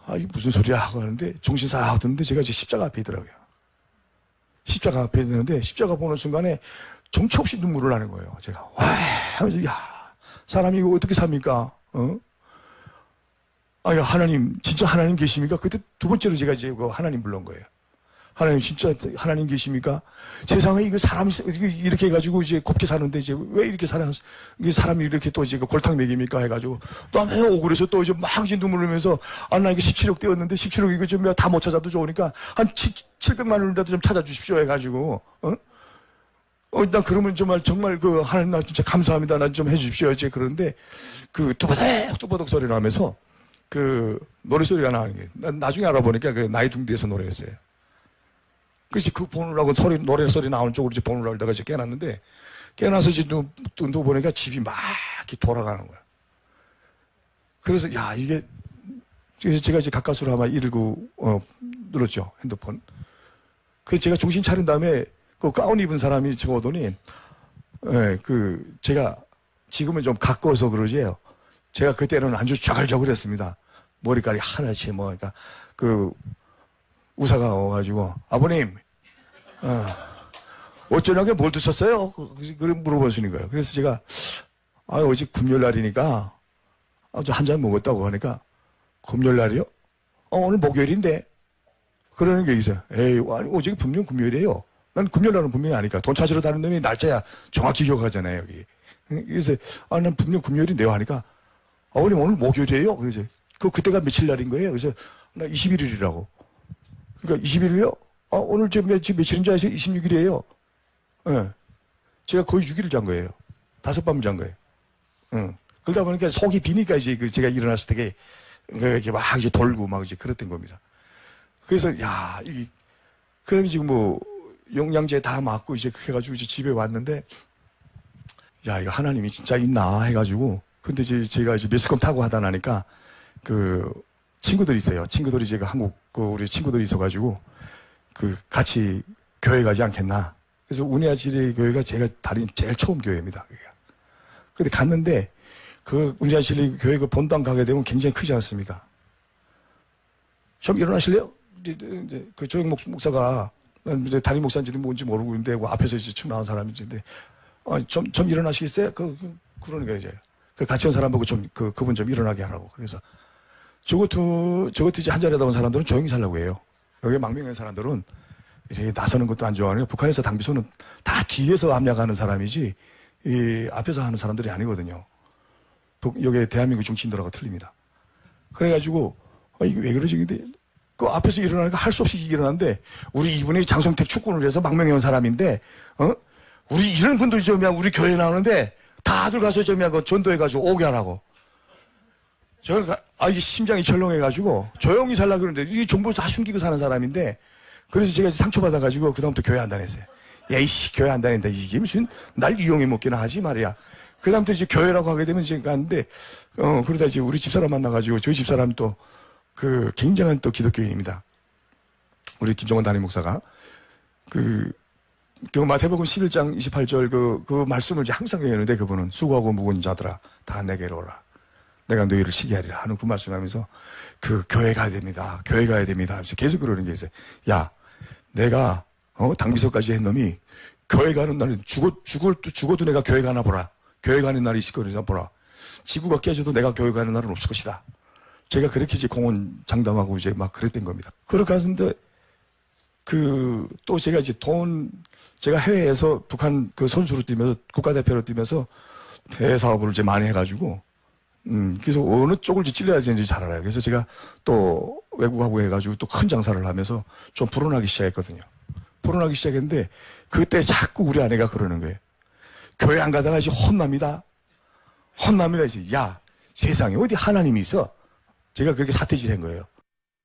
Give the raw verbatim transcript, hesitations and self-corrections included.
아, 이게 무슨 소리야 하고 하는데 정신사 하고 듣는데 제가 이제 십자가 앞에 있더라고요. 십자가 앞에 있는데 십자가 보는 순간에 정처 없이 눈물을 나는 거예요. 제가 와 하면서 야 사람이 이거 어떻게 삽니까? 어? 아, 야, 하나님 진짜 하나님 계십니까? 그때 두 번째로 제가 이제 하나님 불러온 거예요. 하나님 진짜 하나님 계십니까? 세상에 이거 사람이 이렇게 해가지고 이제 곱게 사는데 이제 왜 이렇게 사람 이게 사람이 이렇게 또 이제 골탕 먹입니까 해가지고 너무 억울해서 또 이제 막 이제 눈물 흘리면서 아 나 이거 십칠억 떼었는데 십칠억 이거 좀 다 못 찾아도 좋으니까 한 칠백만 원이라도 좀 찾아주십시오 해가지고 어? 어, 나 그러면 정말 정말 그 하나님 나 진짜 감사합니다. 나 좀 해주십시오 이제 그러는데 그 뚜버덕 뚜버덕 소리 나면서 그 노래소리가 나는 게 나중에 알아보니까 그 나이둥디에서 노래였어요. 그래서 그 보느라고 소리, 노래 소리 나오는 쪽으로 이제 보느라고 하다가 이제 깨놨는데, 깨나서 이제 눈, 눈 보니까 집이 막 이렇게 돌아가는 거야. 그래서, 야, 이게, 그래서 제가 이제 가까스로 아마 일일구, 어, 눌렀죠. 핸드폰. 그래서 제가 정신 차린 다음에 그 가운 입은 사람이 저 오더니, 예, 그, 제가 지금은 좀 가까워서 그러지요. 제가 그때는 아주 저글저글했습니다. 머리카락이 하나씩 뭐, 그러니까 그, 우사가 와가지고, 아버님, 어, 어쩌냐게 뭘 드셨어요? 그래 물어보시는 거예요. 그래서 제가, 아, 어제 금요일날이니까, 아주 한 잔 먹었다고 하니까, 금요일날이요? 어, 오늘 목요일인데. 그러는 게 있어요. 에이, 아니, 어제 분명 금요일이에요. 난 금요일날은 분명히 아니까. 돈 찾으러 다니는 놈이 날짜야 정확히 기억하잖아요, 여기. 그래서, 아, 난 분명 금요일인데요 하니까, 아버님 오늘 목요일이에요? 그래서, 그, 그때가 며칠 날인 거예요? 그래서, 나 이십일 일이라고. 그러니까 이십 일이요? 아, 오늘 지금 며, 며칠인 줄 아세요? 이십육 일이에요. 예. 네. 제가 거의 육 일을 잔 거예요. 다섯 밤을 잔 거예요. 응. 그러다 보니까 속이 비니까 이제 그 제가 일어났을 때 이렇게 막 이제 돌고 막 이제 그랬던 겁니다. 그래서, 야, 이, 그 다음에 지금 뭐, 영양제 다 맞고 이제 해가지고 이제 집에 왔는데, 야, 이거 하나님이 진짜 있나 해가지고, 근데 이제 제가 이제 매스컴 타고 하다 나니까, 그, 친구들이 있어요. 친구들이 제가 한국, 그 우리 친구들이 있어가지고, 그 같이 교회 가지 않겠나. 그래서 운야시리 교회가 제가 다닌 제일 처음 교회입니다. 근데 갔는데, 그 운야시리 교회 그 본당 가게 되면 굉장히 크지 않습니까? 좀 일어나실래요? 이제 그 조영 목사가, 이제 담임 목사인지는 뭔지 모르고 있는데, 그 앞에서 이제 춤 나온 사람인데, 어, 좀, 좀 일어나시겠어요? 그, 그, 그러는 거예요, 이제. 그 같이 온 사람 보고 좀, 그, 그분 좀 일어나게 하라고. 그래서, 저것도, 저것도 이제 한자리에다 온 사람들은 조용히 살라고 해요. 여기 망명한 사람들은 이렇게 나서는 것도 안 좋아하네요. 북한에서 당비소는 다 뒤에서 압력하는 사람이지, 이 앞에서 하는 사람들이 아니거든요. 여기 대한민국 정치인들하고 틀립니다. 그래가지고, 아, 이게 왜 그러지? 근데, 그 앞에서 일어나니까 할 수 없이 일어났는데, 우리 이분이 장성택 축구를 해서 망명해 온 사람인데, 어? 우리 이런 분들이 좀, 우리 교회에 나오는데, 다들 가서 좀, 그 전도해가지고 오게 하라고. 저는, 아, 이게 심장이 철렁해가지고, 조용히 살라 그러는데, 이 정보 다 숨기고 사는 사람인데, 그래서 제가 상처받아가지고, 그다음부터 교회 안 다녔어요. 야, 이씨, 교회 안 다닌다. 이게 무슨, 날 이용해 먹기나 하지 말이야. 그다음부터 이제 교회라고 하게 되면 이제 갔는데, 어, 그러다 이제 우리 집사람 만나가지고, 저희 집사람이 또, 그, 굉장한 또 기독교인입니다. 우리 김정원 담임 목사가. 그, 그 마태복음 십일 장 이십팔 절 그, 그 말씀을 이제 항상 외우는데, 그분은 수고하고 무거운 자들아, 다 내게로 오라. 내가 너희를 쉬게 하리라 하는 그 말씀하면서 그 교회 가야 됩니다. 교회 가야 됩니다. 그래서 계속 그러는 게 있어요. 야, 내가 어 당비서까지 한 놈이 교회 가는 날은 죽어 죽을 죽어도 내가 교회 가나 보라. 교회 가는 날이 있을 거리나 보라. 지구가 깨져도 내가 교회 가는 날은 없을 것이다. 제가 그렇게 이제 공언 장담하고 이제 막 그랬던 겁니다. 그렇게 하는데 그 또 제가 이제 돈 제가 해외에서 북한 그 선수로 뛰면서 국가대표로 뛰면서 대사업을 이제 많이 해가지고. 음, 그래서 어느 쪽을 찔러야 되는지 잘 알아요. 그래서 제가 또 외국하고 해가지고 또 큰 장사를 하면서 좀 불어나기 시작했거든요. 불어나기 시작했는데 그때 자꾸 우리 아내가 그러는 거예요. 교회 안 가다가 이제 혼납니다. 혼납니다. 이제 야, 세상에 어디 하나님이 있어? 제가 그렇게 사태질 한 거예요.